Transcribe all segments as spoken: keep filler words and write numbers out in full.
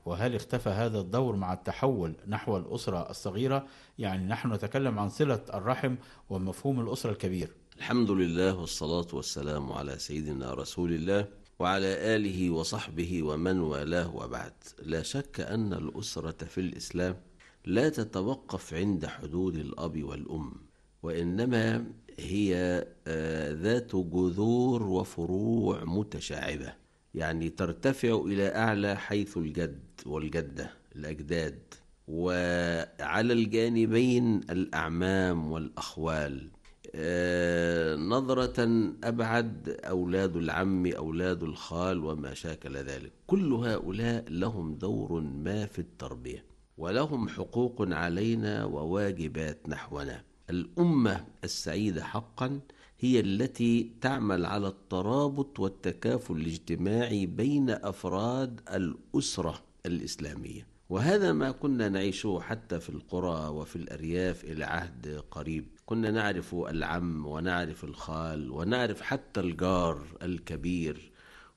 وهل اختفى هذا الدور مع التحول نحو الأسرة الصغيرة؟ يعني نحن نتكلم عن صلة الرحم ومفهوم الأسرة الكبير. الحمد لله والصلاة والسلام على سيدنا رسول الله وعلى آله وصحبه ومن والاه، وبعد. لا شك أن الأسرة في الإسلام لا تتوقف عند حدود الأب والأم، وإنما هي ذات جذور وفروع متشعبة، يعني ترتفع إلى أعلى حيث الجد والجدة الأجداد، وعلى الجانبين الأعمام والأخوال. نظرة أبعد أولاد العم، أولاد الخال، وما شاكل ذلك. كل هؤلاء لهم دور ما في التربية، ولهم حقوق علينا وواجبات نحونا. الأمة السعيدة حقا هي التي تعمل على الترابط والتكافل الاجتماعي بين أفراد الأسرة الإسلامية، وهذا ما كنا نعيشه حتى في القرى وفي الأرياف إلى عهد قريب. كنا نعرف العم ونعرف الخال ونعرف حتى الجار الكبير،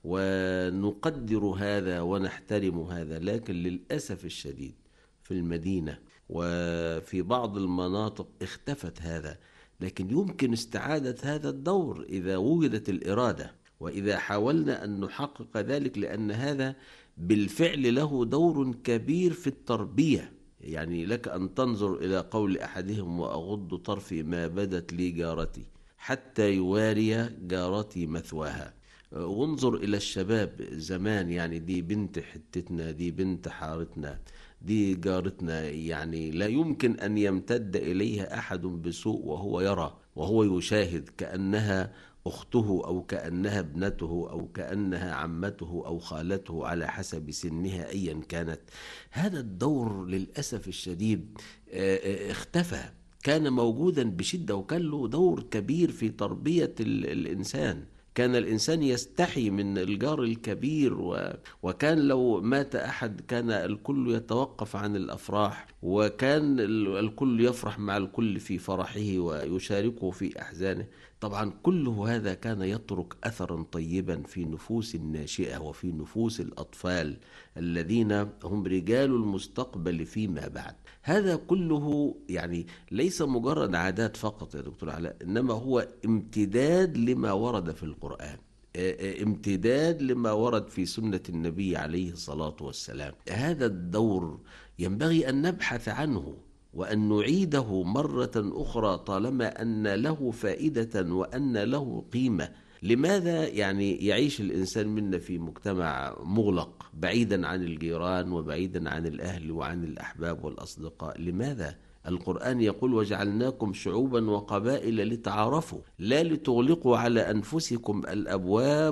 ونقدر هذا ونحترم هذا. لكن للأسف الشديد في المدينة وفي بعض المناطق اختفت هذا، لكن يمكن استعادة هذا الدور إذا وجدت الإرادة، وإذا حاولنا أن نحقق ذلك، لأن هذا بالفعل له دور كبير في التربية. يعني لك أن تنظر إلى قول أحدهم: وأغض طرفي ما بدت لي جارتي حتى يواري جارتي مثواها. وانظر إلى الشباب زمان، يعني دي بنت حتتنا، دي بنت حارتنا، دي جارتنا، يعني لا يمكن أن يمتد إليها أحد بسوء وهو يرى وهو يشاهد، كأنها أخته أو كأنها ابنته أو كأنها عمته أو خالته على حسب سنها أيا كانت. هذا الدور للأسف الشديد اختفى. كان موجودا بشدة، وكان له دور كبير في تربية الإنسان. كان الإنسان يستحي من الجار الكبير، و... وكان لو مات أحد كان الكل يتوقف عن الأفراح، وكان الكل يفرح مع الكل في فرحه ويشاركه في أحزانه. طبعا كل هذا كان يترك أثرا طيبا في نفوس الناشئة وفي نفوس الأطفال الذين هم رجال المستقبل فيما بعد. هذا كله يعني ليس مجرد عادات فقط يا دكتور علاء، إنما هو امتداد لما ورد في القرآن، امتداد لما ورد في سنة النبي عليه الصلاة والسلام. هذا الدور ينبغي أن نبحث عنه وأن نعيده مرة أخرى طالما أن له فائدة وأن له قيمة. لماذا يعني يعيش الإنسان منا في مجتمع مغلق بعيدا عن الجيران وبعيدا عن الأهل وعن الأحباب والأصدقاء؟ لماذا؟ القرآن يقول: وجعلناكم شعوبا وقبائل لتعارفوا، لا لتغلقوا على أنفسكم الأبواب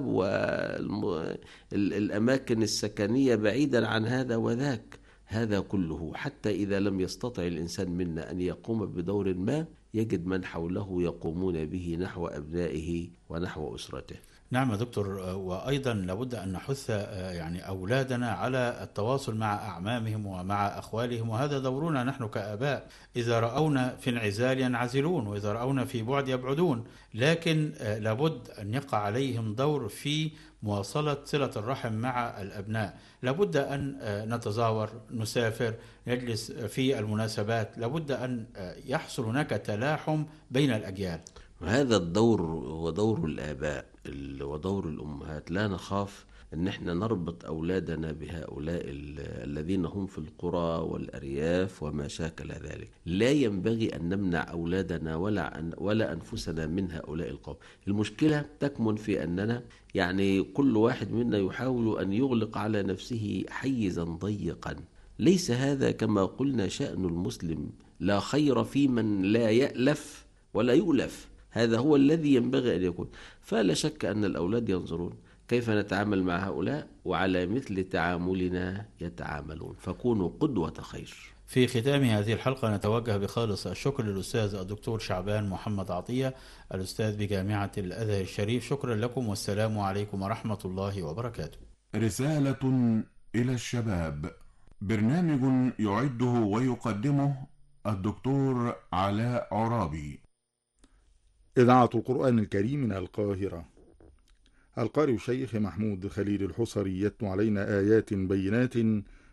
والأماكن السكنية بعيدا عن هذا وذاك. هذا كله حتى إذا لم يستطع الإنسان منا أن يقوم بدور ما، يجد من حوله يقومون به نحو أبنائه ونحو أسرته. نعم يا دكتور، وأيضا لابد أن نحث يعني أولادنا على التواصل مع أعمامهم ومع أخوالهم، وهذا دورنا نحن كآباء. إذا رأونا في انعزال ينعزلون، وإذا رأونا في بعد يبعدون، لكن لابد أن يقع عليهم دور في مواصلة صلة الرحم مع الأبناء. لابد أن نتزاور، نسافر، نجلس في المناسبات. لابد أن يحصل هناك تلاحم بين الأجيال. هذا الدور هو دور الآباء ودور الأمهات. لا نخاف أن احنا نربط أولادنا بهؤلاء الذين هم في القرى والأرياف وما شاكل ذلك. لا ينبغي أن نمنع أولادنا ولا, أن ولا أنفسنا من هؤلاء القوم. المشكلة تكمن في أننا يعني كل واحد منا يحاول أن يغلق على نفسه حيزا ضيقا. ليس هذا كما قلنا شأن المسلم. لا خير في من لا يألف ولا يؤلف. هذا هو الذي ينبغي أن يكون. فلا شك أن الأولاد ينظرون كيف نتعامل مع هؤلاء، وعلى مثل تعاملنا يتعاملون، فكونوا قدوة خير. في ختام هذه الحلقة نتوجه بخالص الشكر للأستاذ الدكتور شعبان محمد عطية، الأستاذ بجامعة الأزهر الشريف. شكرا لكم، والسلام عليكم ورحمة الله وبركاته. رسالة إلى الشباب، برنامج يعده ويقدمه الدكتور علاء عرابي. إذاعة القرآن الكريم من القاهرة. القارئ الشيخ محمود خليل الحصري يتلو علينا آيات بينات